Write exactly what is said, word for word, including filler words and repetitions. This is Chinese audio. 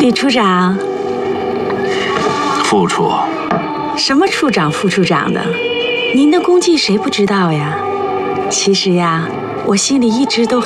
李处长。 副处。 什么处长、副处长的？您的功绩谁不知道呀？其实呀，我心里一直都